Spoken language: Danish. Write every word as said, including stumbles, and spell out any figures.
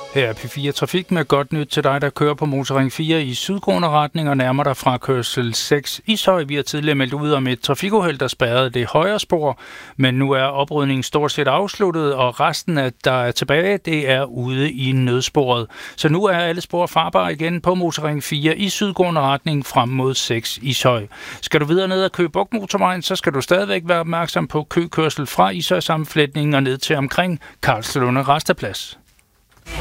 Her er P fire Trafik med godt nyt til dig, der kører på motorring fire i sydgående retning og nærmer dig fra kørsel seks Ishøj. Vi har tidligere meldt ud om et trafikuheld, der spærrede det højre spor, men nu er oprydningen stort set afsluttet, og resten af der er tilbage, det er ude i nødsporet. Så nu er alle spor farbare igen på motorring fire i sydgående retning frem mod seks Ishøj. Skal du videre ned ad Køge Bugt Motorvejen, så skal du stadigvæk være opmærksom på køkørsel fra Ishøj sammenflætningen og ned til omkring Karlslunde Rasteplads.